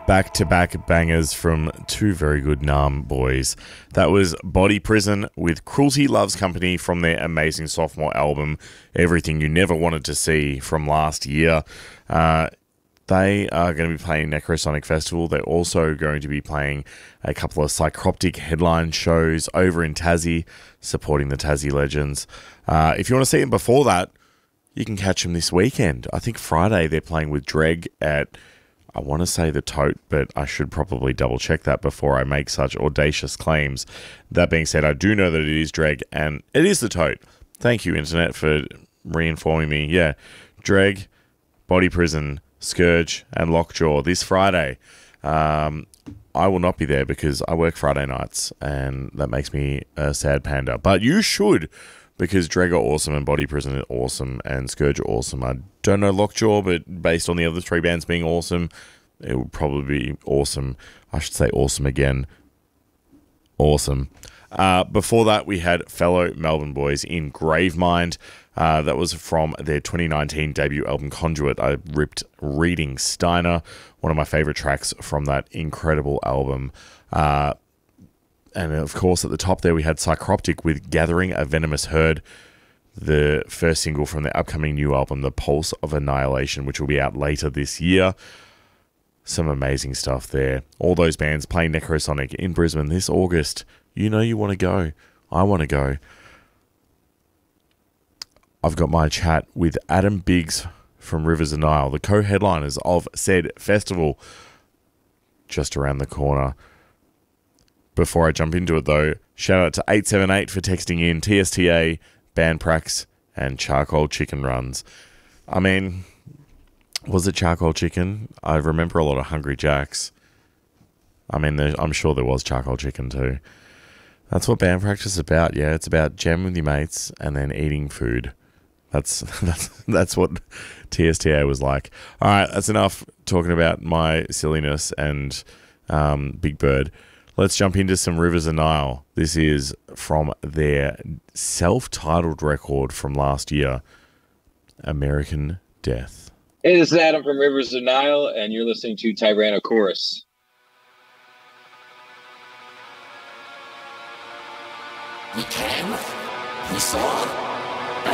Back-to-back bangers from two very good Nam boys. That was Body Prison with Cruelty Loves Company from their amazing sophomore album, Everything You Never Wanted to See, from last year. They are going to be playing Necrosonic Festival. They're also going to be playing a couple of Psychroptic headline shows over in Tassie, supporting the Tassie Legends. If you want to see them before that, you can catch them this weekend. I think Friday they're playing with Dreg at, I want to say the Tote, but I should probably double check that before I make such audacious claims. That being said, I do know that it is Dreg and it is the Tote. Thank you, Internet, for reinforming me. Yeah, Dreg, Body Prison, Scourge, and Lockjaw this Friday. I will not be there because I work Friday nights and that makes me a sad panda. But you should, because Dreg are awesome and Body Prison are awesome and Scourge are awesome. I don't know Lockjaw, but based on the other three bands being awesome, it would probably be awesome. I should say awesome again. Awesome. Before that, we had fellow Melbourne boys in Gravemind. That was from their 2019 debut album Conduit. I ripped Reading Steiner, one of my favourite tracks from that incredible album. And of course, at the top there, we had Psychroptic with Gathering a Venomous Herd, the first single from their upcoming new album, The Pulse of Annihilation, which will be out later this year. Some amazing stuff there. All those bands playing Necrosonic in Brisbane this August. You know you want to go. I want to go. I've got my chat with Adam Biggs from Rivers of Nile, the co-headliners of said festival, just around the corner. Before I jump into it, though, shout out to 878 for texting in TSTA, Band Prax, and Charcoal Chicken Runs. I mean, was it Charcoal Chicken? I remember a lot of Hungry Jacks. I mean, I'm sure there was Charcoal Chicken too. That's what band practice is about, yeah. It's about jamming with your mates and then eating food. That's what TSTA was like. All right, that's enough talking about my silliness and Big Bird. Let's jump into some Rivers of Nile. This is from their self-titled record from last year, American Death. Hey, this is Adam from Rivers of Nile, and you're listening to Tyrannosaurus. We came, we saw,